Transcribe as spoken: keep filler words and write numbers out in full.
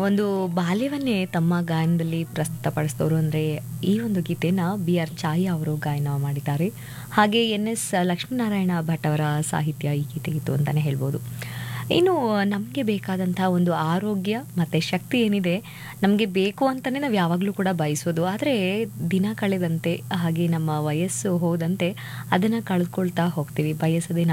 ಒಂದು ಬಾಲ್ಯವನ್ನೇ ತಮ್ಮ ಗಾಯನದಲ್ಲಿ ಪ್ರಸ್ತುತಪಡಿಸಿದವರು ಅಂದರೆ ಈ ಒಂದು ಗೀತೆನ ಬಿ ಆರ್ ಛಾಯಾ ಅವರು ಗಾಯನ ಮಾಡಿದ್ದಾರೆ. ಹಾಗೆ ಎನ್ ಎಸ್ ಲಕ್ಷ್ಮೀನಾರಾಯಣ ಭಟ್ ಅವರ ಸಾಹಿತ್ಯ ಈ ಗೀತೆಗಿತ್ತು ಅಂತಲೇ ಹೇಳ್ಬೋದು. ಇನ್ನು ನಮಗೆ ಬೇಕಾದಂಥ ಒಂದು ಆರೋಗ್ಯ ಮತ್ತು ಶಕ್ತಿ ಏನಿದೆ ನಮಗೆ ಬೇಕು ಅಂತಲೇ ನಾವು ಯಾವಾಗಲೂ ಕೂಡ ಬಯಸೋದು. ಆದರೆ ದಿನ ಕಳೆದಂತೆ ಹಾಗೆ ನಮ್ಮ ವಯಸ್ಸು ಹೋದಂತೆ ಅದನ್ನು ಕಳ್ಕೊಳ್ತಾ ಹೋಗ್ತೀವಿ. ಬಯಸದೆ